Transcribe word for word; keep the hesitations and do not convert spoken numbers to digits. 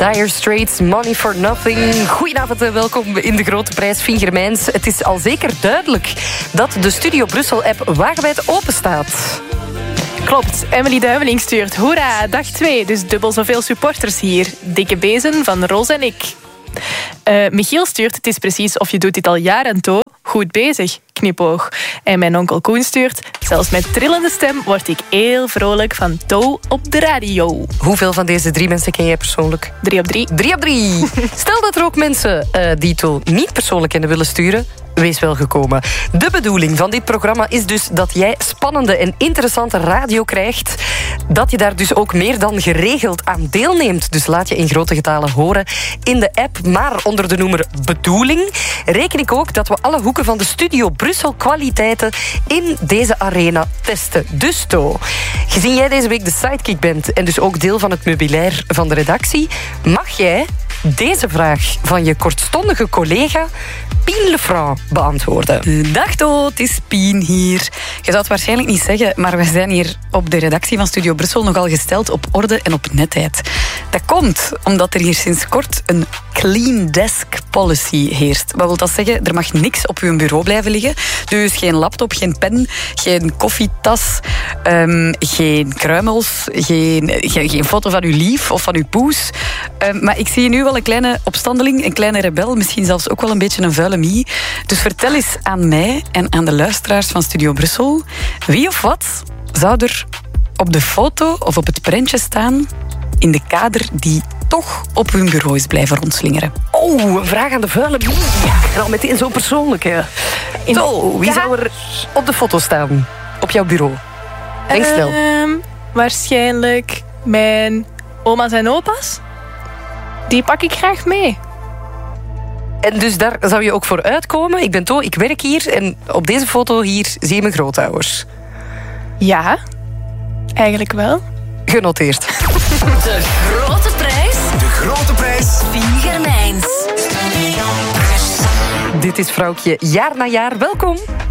Dire Straits, Money for Nothing. Goedenavond en welkom in de Grote Prijs Fien Germijns. Het is al zeker duidelijk dat de Studio Brussel-app wagenwijd open staat. Klopt, Emily Duiveling stuurt. Hoera, dag twee, dus dubbel zoveel supporters hier. Dikke bezen van Roos en ik. Uh, Michiel stuurt, het is precies of je doet dit al jaren toe. Goed bezig, knipoog. En mijn onkel Koen stuurt, zelfs met trillende stem word ik heel vrolijk van Toe op de radio. Hoeveel van deze drie mensen ken jij persoonlijk? Drie op drie. Drie op drie. Stel dat er ook mensen uh, die Toe niet persoonlijk kennen willen sturen. Wees welgekomen. De bedoeling van dit programma is dus dat jij spannende en interessante radio krijgt. Dat je daar dus ook meer dan geregeld aan deelneemt. Dus laat je in grote getalen horen in de app. Maar onder de noemer bedoeling reken ik ook dat we alle hoeken van de Studio Brussel kwaliteiten in deze arena testen. Dus To, gezien jij deze week de sidekick bent en dus ook deel van het meubilair van de redactie, mag jij deze vraag van je kortstondige collega Pien Lefranc beantwoorden. Dag To, het is Pien hier. Je zou het waarschijnlijk niet zeggen, maar we zijn hier op de redactie van Studio Brussel nogal gesteld op orde en op netheid. Dat komt omdat er hier sinds kort een clean desk policy heerst. Wat wil dat zeggen? Er mag niks op uw bureau blijven liggen. Dus geen laptop, geen pen, geen koffietas, um, geen kruimels, geen, geen, geen foto van uw lief of van uw poes. Um, maar ik zie nu wel een kleine opstandeling, een kleine rebel, misschien zelfs ook wel een beetje een vuile mie. Dus vertel eens aan mij en aan de luisteraars van Studio Brussel, wie of wat zou er op de foto of op het prentje staan in de kader die toch op hun bureau is blijven rondslingeren? Oh, een vraag aan de vuile mie. Ja, al meteen zo persoonlijk. Hè. Zo, wie zou er op de foto staan? Op jouw bureau? Denk snel. Uh, waarschijnlijk mijn oma's en opa's. Die pak ik graag mee. En dus daar zou je ook voor uitkomen. Ik ben To, ik werk hier en op deze foto hier zie je mijn grootouders. Ja, eigenlijk wel. Genoteerd. De Grote Prijs. De Grote Prijs. Fien Germijns. Dit is Vrouwtje jaar na jaar. Welkom.